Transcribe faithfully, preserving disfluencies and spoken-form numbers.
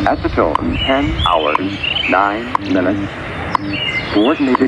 At the tone, ten hours, nine minutes. Coordinated